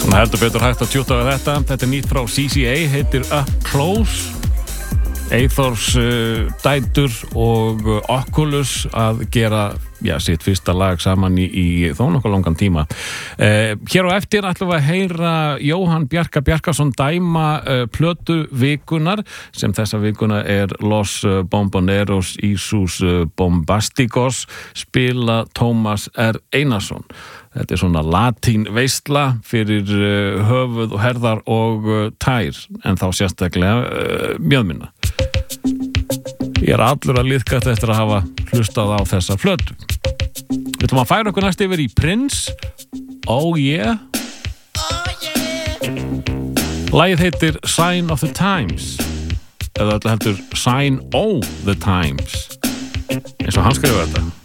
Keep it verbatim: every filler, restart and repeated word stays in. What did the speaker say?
Heldur betur hægt að tjúta við þetta. Þetta er nýtt frá C C A, heitir Up Close. Eyþórs uh, dætur og uh, Oculus að gera já, sitt fyrsta lag saman í, í þó nokkuð langan tíma. Uh, hér á eftir ætlum við að heyra Jóhann Bjarka Bjarkason dæma uh, plötu vikunar sem þessa vikuna er Los Bomboneros Isus Bombasticos spila Tómas R. Einarsson. Þetta er svona latín veisla fyrir uh, höfuð og herðar og uh, tær en þá sérstaklega uh, mjöðminna. Ég er allur að liðkast eftir að hafa hlustað á þessa flötu. Við ætlum að færa okkur næst yfir í Prince. Oh yeah. Oh yeah. Lagið heitir Sign of the Times. Eða þetta heldur Sign of the Times. Eins og hann skrifar þetta.